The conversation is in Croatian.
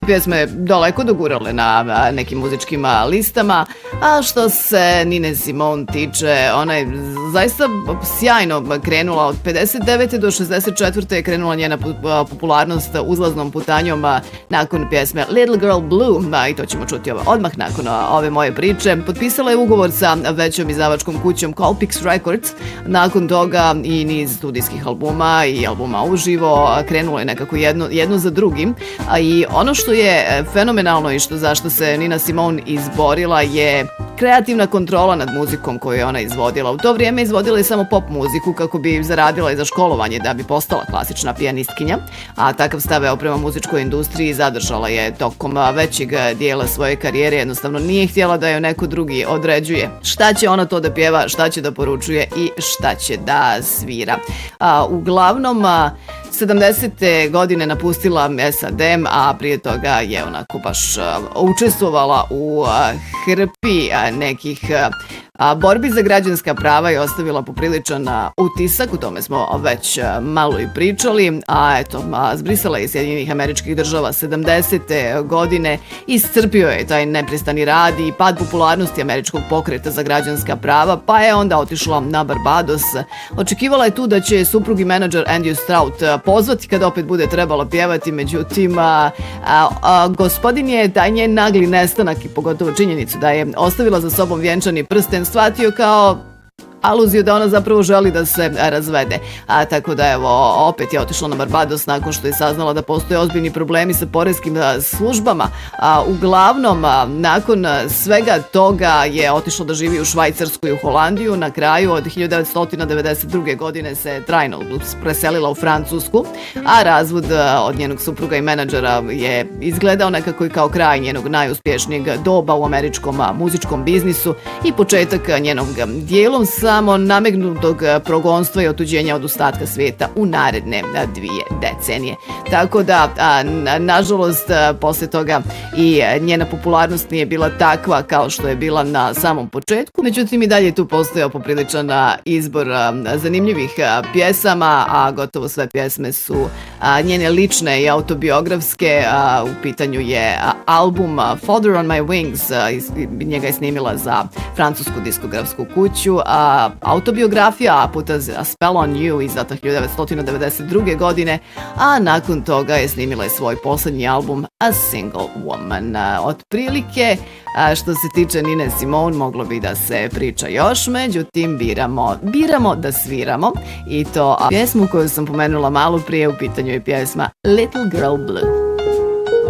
Pjesme daleko dogurale na nekim muzičkim listama, a što se Nine Simone tiče, ona je zaista sjajno krenula od 59. do 64. je krenula njena popularnost uzlaznom putanjom nakon pjesme Little Girl Blue, i to ćemo čuti odmah nakon ove moje priče. Potpisala je ugovor sa većom izdavačkom kućom Colpix Records, nakon toga i niz studijskih albuma i albuma uživo, krenulo je nekako jedno za drugim, i ono što je fenomenalno i zašto se Nina Simone izborila je kreativna kontrola nad muzikom koju je ona izvodila. U to vrijeme izvodila je samo pop muziku kako bi zaradila i za školovanje da bi postala klasična pijanistkinja, a takav stav prema muzičkoj industriji zadržala je tokom većeg dijela svoje karijere, jednostavno nije htjela da joj neko drugi određuje šta će ona to da pjeva, šta će da poručuje i šta će da svira. Uglavnom, 70. godine napustila SAD, a prije toga je onako baš učestvovala u hrpi nekih borbi za građanska prava i ostavila popriličan utisak, u tome smo već malo i pričali, a eto, zbrisala je iz Sjedinjenih Američkih Država 70. godine, iscrpio je taj neprestani rad i pad popularnosti američkog pokreta za građanska prava, pa je onda otišla na Barbados. Očekivala je tu da će suprug i menadžer Andrew Stroud pozvati kada opet bude trebalo pjevati, međutim, gospodin je taj njen nagli nestanak i pogotovo činjenicu da je ostavila za sobom vjenčani prsten shvatio kao aluziju da ona zapravo želi da se razvede. Tako da evo, opet je otišla na Barbados nakon što je saznala da postoje ozbiljni problemi sa poreskim službama. Uglavnom, nakon svega toga je otišla da živi u Švajcarsku i u Holandiju. Na kraju od 1992. godine se trajno preselila u Francusku, a razvod od njenog supruga i menadžera je izgledao nekako i kao kraj njenog najuspješnijeg doba u američkom muzičkom biznisu i početak njenog dijelom samo namegnutog progonstva i otuđenja od ostatka svijeta u naredne 2 decenije. Tako da, nažalost, posle toga i njena popularnost nije bila takva kao što je bila na samom početku. Međutim, i dalje tu postojao popriličan izbor zanimljivih pjesama, a gotovo sve pjesme su njene lične i autobiografske. U pitanju je album Father on My Wings, njega je snimila za francusku diskografsku kuću, autobiografija puta A Spell on You izdata 1992. godine, a nakon toga je snimila svoj posljednji album A Single Woman. Otprilike, što se tiče Nine Simone, moglo bi da se priča još, međutim biramo da sviramo, i to pjesmu koju sam pomenula malo prije, u pitanju je pjesma Little Girl Blue.